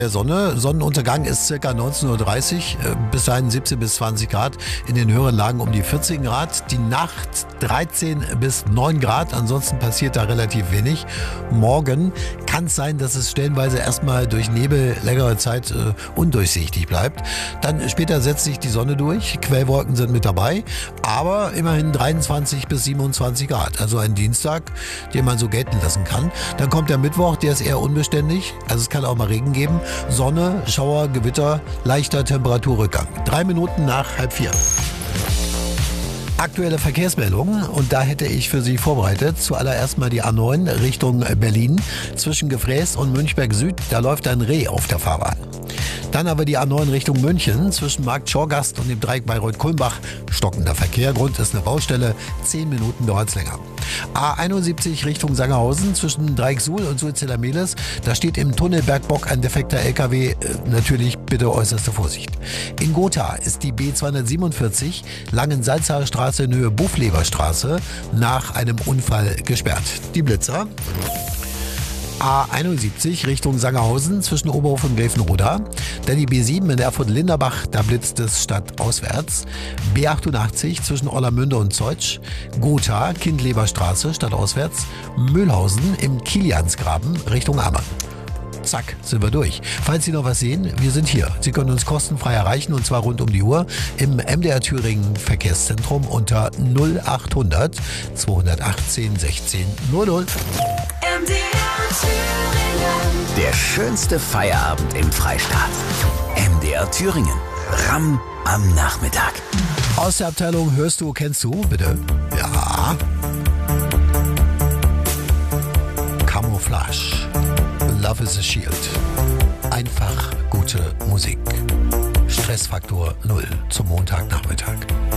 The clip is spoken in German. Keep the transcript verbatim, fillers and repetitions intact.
Der Sonne. Sonnenuntergang ist ca. neunzehn Uhr dreißig, bis dahin siebzehn bis zwanzig Grad, in den höheren Lagen um die vierzehn Grad. Die Nacht dreizehn bis neun Grad, ansonsten passiert da relativ wenig. Morgen kann es sein, dass es stellenweise erstmal durch Nebel längere Zeit äh, undurchsichtig bleibt. Dann später setzt sich die Sonne durch, Quellwolken sind mit dabei, aber immerhin dreiundzwanzig bis siebenundzwanzig Grad. Also ein Dienstag, den man so gelten lassen kann. Dann kommt der Mittwoch, der ist eher unbeständig, also es kann auch mal Regen geben. Sonne, Schauer, Gewitter, leichter Temperaturrückgang. Drei Minuten nach halb vier. Aktuelle Verkehrsmeldungen und da hätte ich für Sie vorbereitet. Zuallererst mal die A neun Richtung Berlin. Zwischen Gefräß und Münchberg Süd, da läuft ein Reh auf der Fahrbahn. Dann aber die A neun Richtung München, zwischen Markt Schorgast und dem Dreieck Bayreuth-Kulmbach. Stockender Verkehr, Grund ist eine Baustelle, zehn Minuten dauert es länger. A einundsiebzig Richtung Sangerhausen, zwischen Dreieck Suhl und Suhl-Zella-Mehlis. Da steht im Tunnel Bergbock ein defekter L K W, natürlich bitte äußerste Vorsicht. In Gotha ist die B zweihundertsiebenundvierzig Langensalzacher Straße in Höhe Buchleberstraße nach einem Unfall gesperrt. Die Blitzer. A einundsiebzig Richtung Sangerhausen zwischen Oberhof und Gräfenroda. Dann die B sieben in Erfurt-Linderbach, da blitzt es stadtauswärts. B achtundachtzig zwischen Orlamünde und Zeutsch. Gotha, Kindleberstraße, stadtauswärts. Mühlhausen im Kiliansgraben Richtung Ammer. Zack, sind wir durch. Falls Sie noch was sehen, wir sind hier. Sie können uns kostenfrei erreichen und zwar rund um die Uhr im M D R Thüringen Verkehrszentrum unter null achthundert zweihundertachtzehn sechzehn null null. M D R Thüringen. Der schönste Feierabend im Freistaat. M D R Thüringen. Ram am Nachmittag. Aus der Abteilung Hörst du, kennst du, bitte? Ja. Camouflage. Love is a Shield. Einfach gute Musik. Stressfaktor null zum Montagnachmittag.